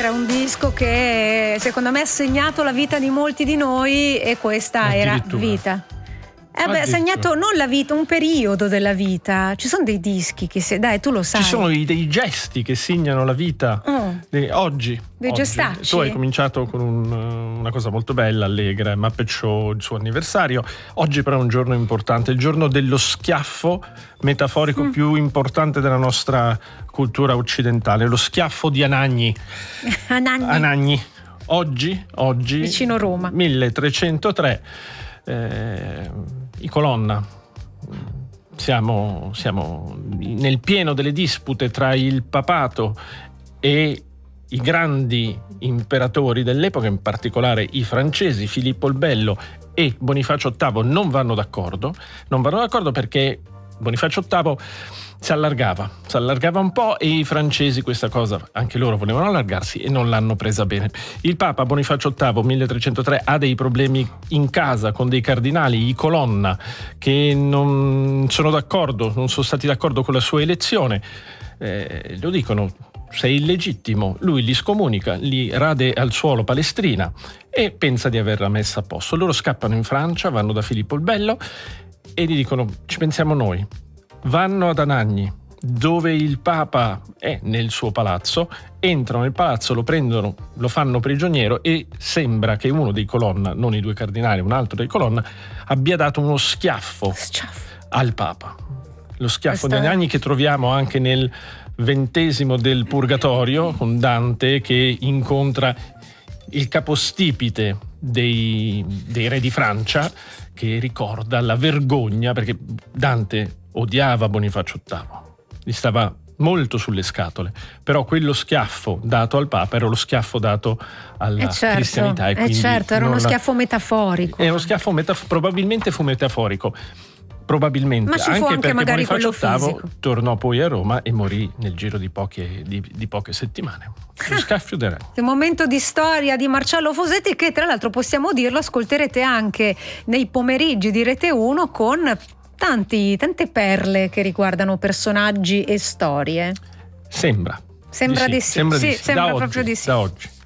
dire, è un disco che secondo me ha segnato la vita di molti di noi, e questa era Vita. Ha segnato non la vita, un periodo della vita. Ci sono dei dischi che dai, tu lo sai. Ci sono dei gesti che segnano la vita oggi. Dei gestacci. Tu hai cominciato con una cosa molto bella, allegra, Muppet Show, il suo anniversario. Oggi però è un giorno importante, il giorno dello schiaffo metaforico più importante della nostra cultura occidentale, lo schiaffo di Anagni. Anagni. Oggi vicino Roma, 1303, i Colonna. Siamo nel pieno delle dispute tra il papato e i grandi imperatori dell'epoca, in particolare i francesi. Filippo il Bello e Bonifacio VIII non vanno d'accordo perché Bonifacio VIII si allargava un po', e i francesi questa cosa, anche loro volevano allargarsi e non l'hanno presa bene. Il Papa Bonifacio VIII, 1303, ha dei problemi in casa con dei cardinali, i Colonna, che non sono stati d'accordo con la sua elezione. Lo dicono: sei illegittimo. Lui li scomunica, li rade al suolo Palestrina e pensa di averla messa a posto. Loro scappano in Francia, vanno da Filippo il Bello e gli dicono: ci pensiamo noi. Vanno ad Anagni, dove il Papa è nel suo palazzo, entrano nel palazzo, lo prendono, lo fanno prigioniero, e sembra che uno dei Colonna, non i due cardinali, un altro dei Colonna, abbia dato uno schiaffo al Papa. Lo schiaffo di Anagni, che troviamo anche nel 20° del Purgatorio, con Dante che incontra il capostipite dei re di Francia, che ricorda la vergogna, perché Dante odiava Bonifacio VIII, gli stava molto sulle scatole, però quello schiaffo dato al Papa era lo schiaffo dato alla cristianità, e quindi era uno schiaffo metaforico. È uno schiaffo probabilmente fu metaforico. Probabilmente, ma ci fu anche magari Bonifacio quello VIII fisico. tornò poi a Roma e morì nel giro di poche settimane. Lo schiaffo del re. Un momento di storia di Marcello Fosetti, che tra l'altro, possiamo dirlo, ascolterete anche nei pomeriggi di Rete 1, con tante perle che riguardano personaggi e storie. Sembra di sì. Sembra sì, di sì. sembra Da proprio oggi, di sì. da oggi.